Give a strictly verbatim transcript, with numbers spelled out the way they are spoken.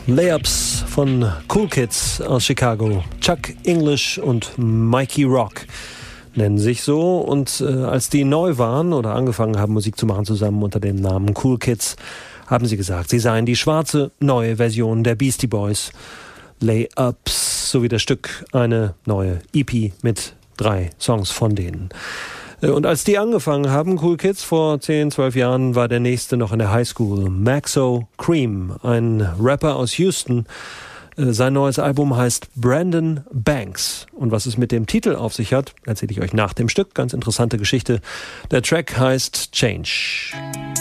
Layups von Cool Kids aus Chicago. Chuck English und Mikey Rock nennen sich so. Und äh, als die neu waren oder angefangen haben, Musik zu machen zusammen unter dem Namen Cool Kids, haben sie gesagt, sie seien die schwarze neue Version der Beastie Boys. Layups, so wie das Stück, eine neue E P mit drei Songs von denen. Und als die angefangen haben, Cool Kids, vor zehn, zwölf Jahren, war der nächste noch in der Highschool. Maxo Cream, ein Rapper aus Houston. Sein neues Album heißt Brandon Banks. Und was es mit dem Titel auf sich hat, erzähle ich euch nach dem Stück. Ganz interessante Geschichte. Der Track heißt Change.